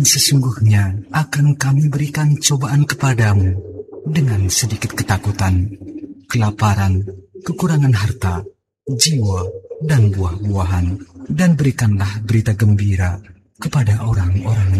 sesungguhnya akan kami berikan cobaan kepadamu dengan sedikit ketakutan, kelaparan, kekurangan harta, jiwa, dan buah-buahan. Dan berikanlah berita gembira kepada orang-orang